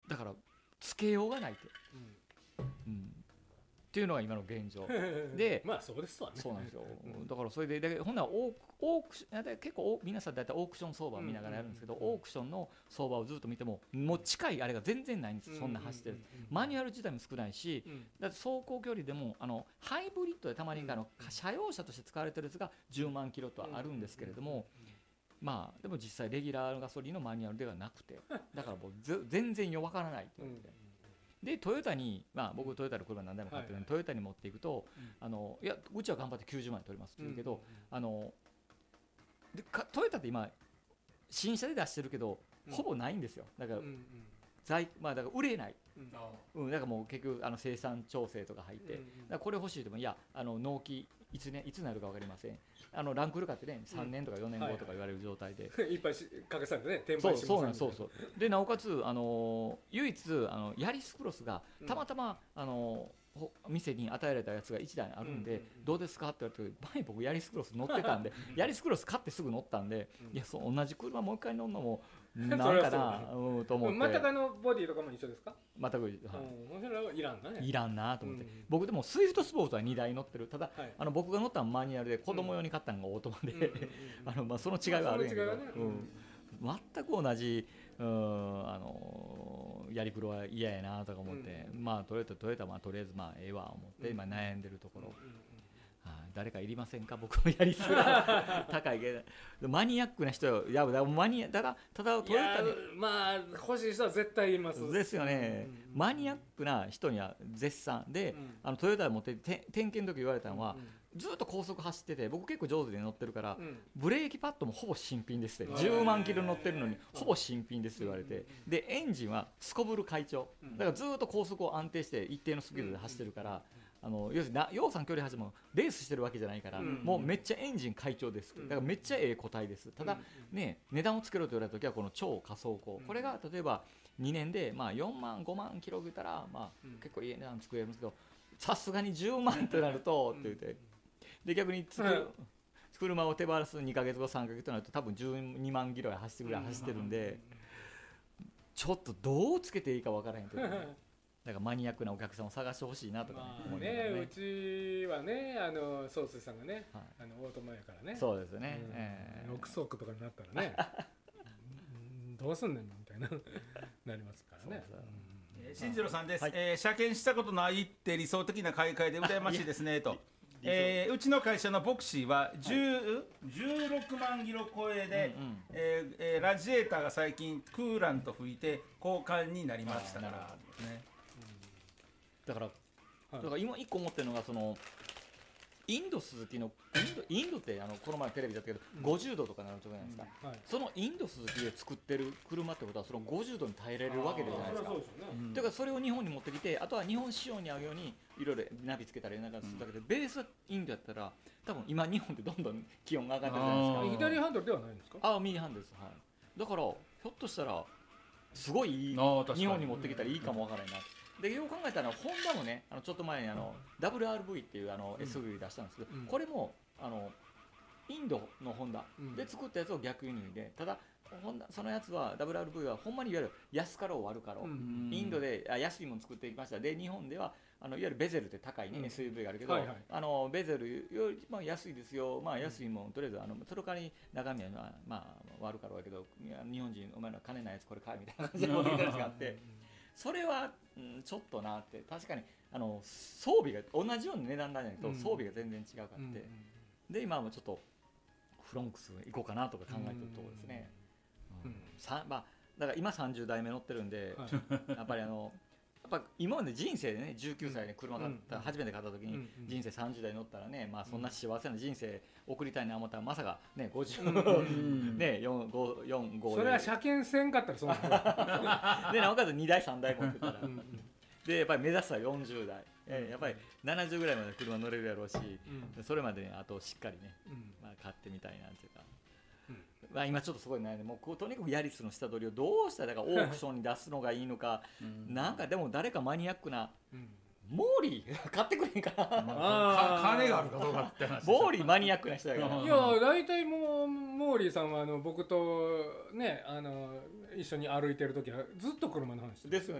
だからつけようがないって、っていうのが今の現状でまあそうですわね。 そうなんですよ。だからそれでほんならオークション結構皆さん大体オークション相場を見ながらやるんですけど、オークションの相場をずっと見てももう近いあれが全然ないんです。そんな走ってるマニュアル自体も少ないし、だって走行距離でもハイブリッドでたまに車用車として使われてるやつが10万キロとはあるんですけれども、まあでも実際レギュラーガソリンのマニュアルではなくて、だからもう全然よ分からないって言われて。でトヨタに、僕トヨタの車何台も買ってるので、トヨタに持っていくと、いやうちは頑張って90万円取りますって言うけど、でトヨタって今新車で出してるけど、ほぼないんですよ。だから、だから売れない、だからもう結局生産調整とか入って、だからこれ欲しいでもいや納期いつなるか分かりません。ランクルカってね3年とか4年後とか言われる状態で、 いっぱいかけされてね転売します。 そうでなおかつ唯一ヤリスクロスがたまたま店に与えられたやつが1台あるんで、どうですかって言われて、前僕ヤリスクロス乗ってたんでヤリスクロス買ってすぐ乗ったんで、いや同じ車もう一回乗るのもなんかなと思って。 全くボディとかも一緒ですか？ 全く、 それはいらんなね。 いらんなと思って、僕でもスイフトスポーツは2台乗ってる。ただ、僕が乗ったのはマニュアルで、子供用に買ったのがオートマで、その違いはあるんやけど、全く同じやりくろは嫌やなとか思って、トヨタはとりあえずええわ思って今悩んでるところ。誰かいりませんか？僕もやりすぎ高いけどマニアックな人よ。いやだからただトヨタに欲しい人は絶対いますですよね。マニアックな人には絶賛で、トヨタで持って点検の時言われたのは、ずっと高速走ってて、僕結構上手に乗ってるから、ブレーキパッドもほぼ新品ですって、10万キロ乗ってるのにほぼ新品ですって言われて、でエンジンはすこぶる快調だから、ずっと高速を安定して一定のスピードで走ってるから、要するに陽さん距離走もレースしてるわけじゃないから、もうめっちゃエンジン快調です。だからめっちゃええ個体です。ただね、値段をつけろと言われた時はこの超加速高、これが例えば2年で4万5万キロ出たら結構いい値段作れるんですけど、さすがに10万ってなるとって言って、で逆に車を手放す2ヶ月後3ヶ月となると多分12万キロ走ってるんで、ちょっとどうつけていいか分からへんというね。だからマニアックなお客さんを探してほしいなとか思いながらね。 うちはね総帥さんがね、オートマやからね。 そうですね。 6速とかになったらねどうすんねんみたいななりますからね。 進次郎さんです。車検したことないって理想的な買い替えで羨ましいですねと。うちの会社のボクシーは16万キロ超えで、ラジエーターが最近クーラント吹いて交換になりましたからね。 だから今一個思ってるのが、インドスズキのインドってこの前テレビだったけど、50度とかなるじゃないですか、そのインドスズキで作ってる車ってことはその50度に耐えれるわけじゃないですか。だからそれを日本に持ってきて、あとは日本仕様に合うようにいろいろナビつけたりなんかするだけで、ベースはインドやったら多分今日本ってどんどん気温が上がってるじゃないですか。 左ハンドルではないんですか？ 右ハンドルです。だからひょっとしたらすごいいい日本に持ってきたらいいかもわからないな。でよう考えたらホンダもね、ちょっと前にWRV っていうSUV 出したんですけど、これもインドのホンダで作ったやつを逆輸入で、ただそのやつは WRV はほんまにいわゆる安かろう悪かろう、インドで安いもの作っていきました。で日本ではいわゆるベゼルって高いね、SUV があるけど、ベゼルより安いですよ。安いもんとりあえずその代わり中身は悪かろうやけど、日本人お前ら金ないやつこれ買えみたいな感じで持ってきたやつがあってそれは、ちょっとなって。確かに装備が同じような値段だじゃないと装備が全然違うかって、で今はちょっとフロンクス行こうかなとか考えてるところですね。だから今30代目乗ってるんで、やっぱり今まで人生でね、19歳で車買った初めて買った時に人生30代乗ったらね、そんな幸せな人生送りたいな思ったら、まさかね50ね45 それは車検せんかったらそうなんだでなおかつ2台3台持ってたらでやっぱり目指すは40代、やっぱり70ぐらいまで車乗れるやろうし、それまであとしっかりね、買ってみたいなっていうか。今ちょっとすごい悩んで、もうとにかくヤリスの下取りをどうしたら、だからオークションに出すのがいいのかなんかでも誰かマニアックな、モーリー買ってくれへんかな金があるかどうかって話。 モーリーマニアックな人だから。 いや大体もうモーリーさんは僕とね一緒に歩いてる時はずっと車の話ですよね。